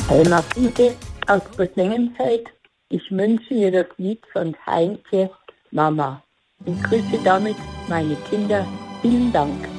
Elmar Fiete aus Großlängenfeld. Ich wünsche ihr das Lied von Heinke Mama. Ich grüße damit meine Kinder. Vielen Dank.